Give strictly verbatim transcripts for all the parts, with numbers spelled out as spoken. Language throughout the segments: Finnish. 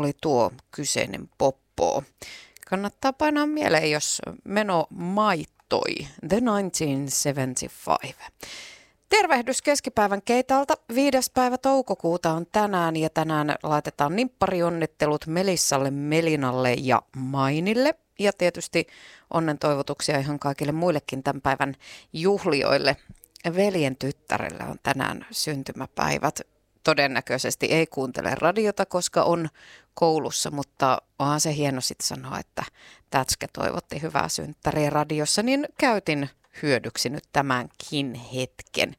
oli tuo kyseinen poppo. Kannattaa painaa mieleen, jos meno maittoi. The tuhatyhdeksänsataaseitsemänkymmentäviisi. Tervehdys keskipäivän keitalta. Viides päivä toukokuuta on tänään ja tänään laitetaan nimpparionnittelut Melissalle, Melinalle ja Mainille. Ja tietysti onnen toivotuksia ihan kaikille muillekin tämän päivän juhlioille. Veljen tyttärellä on tänään syntymäpäivät. Todennäköisesti ei kuuntele radiota, koska on koulussa, mutta onhan se hieno sitten sanoa, että Tätskä toivotti hyvää synttäriä radiossa, niin käytin hyödyksi nyt tämänkin hetken.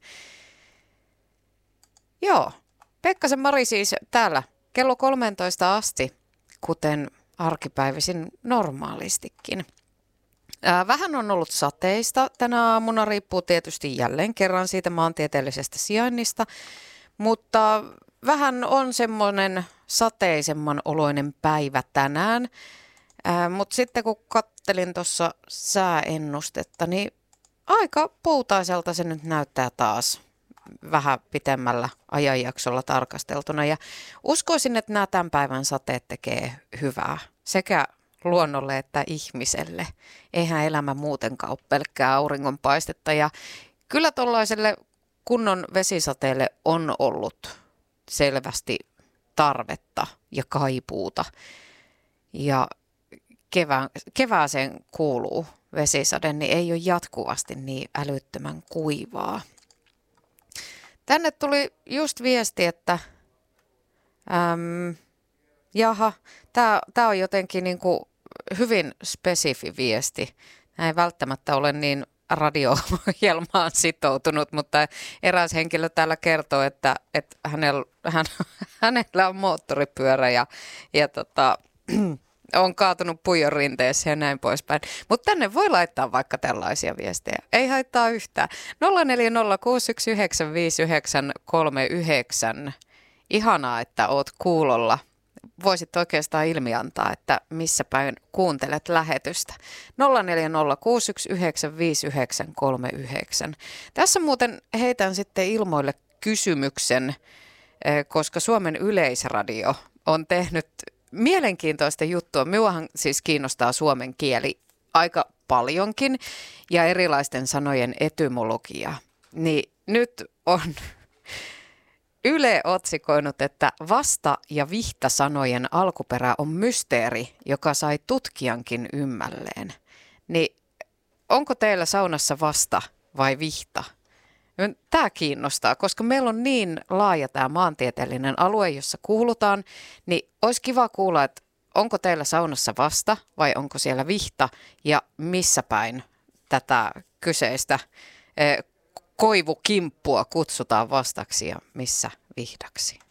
Joo, Pekkasen Mari siis täällä kello kolmetoista asti, kuten arkipäivisin normaalistikin. Ää, vähän on ollut sateista tänä aamuna, riippuu tietysti jälleen kerran siitä maantieteellisestä sijainnista, mutta vähän on semmoinen sateisemman oloinen päivä tänään. Ää, mutta sitten kun kattelin tuossa sääennustetta, niin aika poutaiselta se nyt näyttää taas vähän pitemmällä ajanjaksolla tarkasteltuna. Ja uskoisin, että nämä tämän päivän sateet tekee hyvää sekä luonnolle että ihmiselle. Eihän elämä muutenkaan ole pelkkää auringonpaistetta. Ja kyllä tuollaiselle kunnon vesisateelle on ollut selvästi tarvetta ja kaipuuta. Ja kevään, kevääseen kuuluu vesisade, niin ei ole jatkuvasti niin älyttömän kuivaa. Tänne tuli just viesti, että äm, jaha, tämä on jotenkin niin kuin hyvin spesifi viesti. Nämä ei välttämättä ole niin radio-ohjelmaan sitoutunut, mutta eräs henkilö täällä kertoo, että, että hänellä, hän, hänellä on moottoripyörä ja, ja tota, on kaatunut puijon rinteessä ja näin poispäin. Mutta tänne voi laittaa vaikka tällaisia viestejä. Ei haittaa yhtään. nolla neljä nolla kuusi yksi yhdeksän viisi yhdeksän kolme yhdeksän. Ihanaa, että oot kuulolla. Voisit oikeastaan ilmiantaa, että missä päin kuuntelet lähetystä. nolla neljä nolla kuusi yksi yhdeksän viisi yhdeksän kolme yhdeksän. Tässä muuten heitän sitten ilmoille kysymyksen, koska Suomen Yleisradio on tehnyt mielenkiintoista juttua. Minuahan siis kiinnostaa suomen kieli aika paljonkin ja erilaisten sanojen etymologia. Niin nyt on Yle otsikoinut, että vasta- ja vihta-sanojen alkuperä on mysteeri, joka sai tutkijankin ymmälleen. Niin onko teillä saunassa vasta vai vihta? Tämä kiinnostaa, koska meillä on niin laaja tämä maantieteellinen alue, jossa kuulutaan, niin olisi kiva kuulla, että onko teillä saunassa vasta vai onko siellä vihta ja missä päin tätä kyseistä koivukimppua kutsutaan vastaksi ja missä vihdaksi.